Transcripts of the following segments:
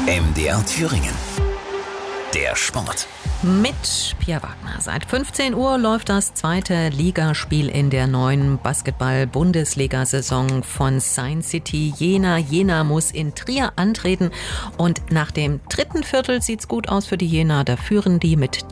MDR Thüringen. Der Sport. Mit Pia Wagner. Seit 15 Uhr läuft das zweite Ligaspiel in der neuen Basketball-Bundesliga-Saison von Science City Jena. Jena muss in Trier antreten und nach dem dritten Viertel sieht's gut aus für die Jena. Da führen die mit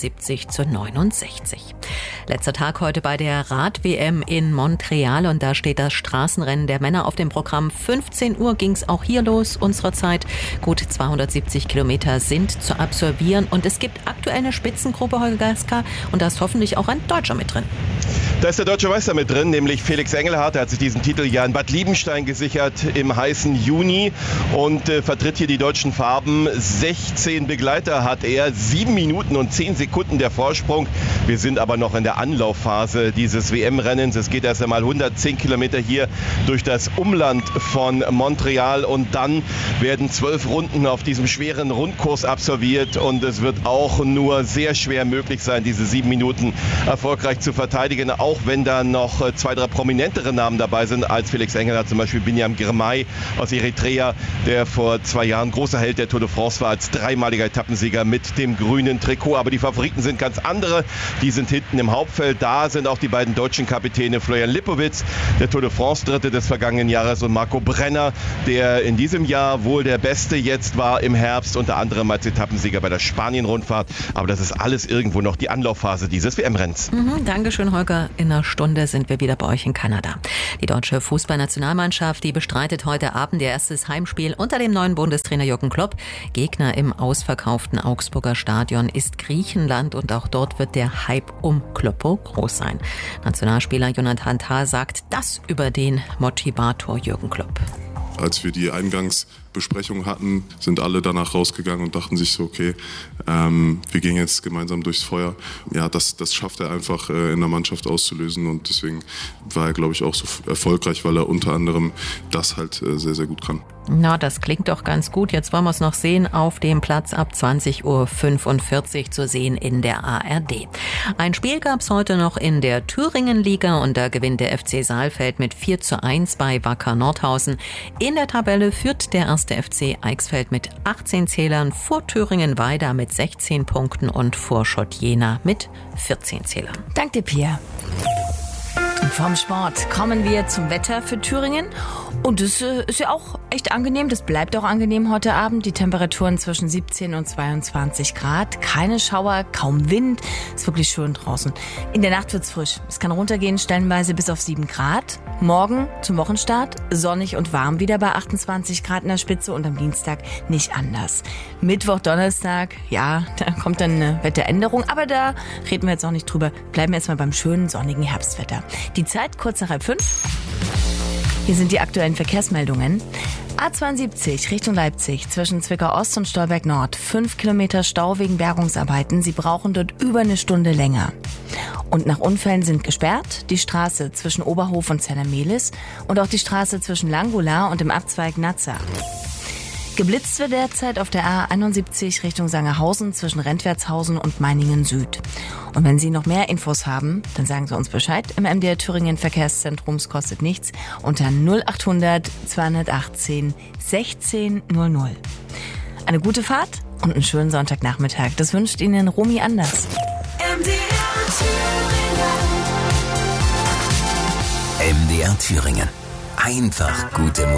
73-69. Letzter Tag heute bei der Rad-WM in Montreal und da steht das Straßenrennen der Männer auf dem Programm. 15 Uhr ging's auch hier los unserer Zeit. Gut 270 Kilometer sind zu absolvieren und es gibt aktuell eine Spitzengruppe, Holger Gaska, und da ist hoffentlich auch ein Deutscher mit drin. Da ist der deutsche Meister mit drin, nämlich Felix Engelhardt. Er hat sich diesen Titel ja in Bad Liebenstein gesichert im heißen Juni und vertritt hier die deutschen Farben. 16 Begleiter hat er, 7 Minuten und 10 Sekunden der Vorsprung. Wir sind aber noch in der Anlaufphase dieses WM-Rennens. Es geht erst einmal 110 Kilometer hier durch das Umland von Montreal und dann werden 12 Runden auf diesem schweren Rundkurs absolviert und es wird auch nur sehr schwer möglich sein, diese 7 Minuten erfolgreich zu verteidigen, auch wenn da noch 2, 3 prominentere Namen dabei sind als Felix Engelhardt, zum Beispiel Binyam Girmay aus Eritrea, der vor 2 Jahren großer Held der Tour de France war, als dreimaliger Etappensieger mit dem grünen Trikot. Aber die Favoriten sind ganz andere, die sind hinten im Hauptfeld. Da sind auch die beiden deutschen Kapitäne Florian Lipowitz, der Tour de France Dritte des vergangenen Jahres, und Marco Brenner, der in diesem Jahr wohl der Beste jetzt war im Herbst, unter anderem als Etappensieger bei der Spanien-Rundfahrt. Aber das ist alles irgendwo noch die Anlaufphase dieses WM-Renns. Dankeschön, Holger. In einer Stunde sind wir wieder bei euch in Kanada. Die deutsche Fußballnationalmannschaft, die bestreitet heute Abend ihr erstes Heimspiel unter dem neuen Bundestrainer Jürgen Klopp. Gegner im ausverkauften Augsburger Stadion ist Griechenland und auch dort wird der Hype um Kloppo groß sein. Nationalspieler Jonathan Tah sagt das über den Motivator Jürgen Klopp. Als wir die Eingangsbesprechung hatten, sind alle danach rausgegangen und dachten sich so, okay, wir gehen jetzt gemeinsam durchs Feuer. Ja, das schafft er einfach in der Mannschaft auszulösen und deswegen war er, glaube ich, auch so erfolgreich, weil er unter anderem das halt sehr, sehr gut kann. Na, das klingt doch ganz gut. Jetzt wollen wir es noch sehen auf dem Platz ab 20:45 Uhr zu sehen in der ARD. Ein Spiel gab es heute noch in der Thüringen-Liga und da gewinnt der FC Saalfeld mit 4:1 bei Wacker Nordhausen. In der Tabelle führt der 1. FC Eichsfeld mit 18 Zählern, vor Thüringen-Weida mit 16 Punkten und vor Schott Jena mit 14 Zählern. Dank dir, Pia. Und vom Sport kommen wir zum Wetter für Thüringen. Und das ist ja auch echt angenehm. Das bleibt auch angenehm heute Abend. Die Temperaturen zwischen 17 und 22 Grad. Keine Schauer, kaum Wind. Ist wirklich schön draußen. In der Nacht wird's frisch. Es kann runtergehen, stellenweise bis auf 7 Grad. Morgen zum Wochenstart sonnig und warm wieder bei 28 Grad in der Spitze und am Dienstag nicht anders. Mittwoch, Donnerstag, ja, da kommt dann eine Wetteränderung. Aber da reden wir jetzt auch nicht drüber. Bleiben wir jetzt mal beim schönen sonnigen Herbstwetter. Die Zeit kurz nach 4:30. Hier sind die aktuellen Verkehrsmeldungen. A72 Richtung Leipzig zwischen Zwickau Ost und Stolberg Nord. 5 Kilometer Stau wegen Bergungsarbeiten. Sie brauchen dort über eine Stunde länger. Und nach Unfällen sind gesperrt die Straße zwischen Oberhof und Zellermehlis und auch die Straße zwischen Langola und dem Abzweig Nazza. Geblitzt wird derzeit auf der A71 Richtung Sangerhausen zwischen Rentwertshausen und Meiningen Süd. Und wenn Sie noch mehr Infos haben, dann sagen Sie uns Bescheid. Im MDR Thüringen Verkehrszentrums kostet nichts unter 0800 218 1600. Eine gute Fahrt und einen schönen Sonntagnachmittag. Das wünscht Ihnen Romy Anders. MDR Thüringen. Einfach gute Musik.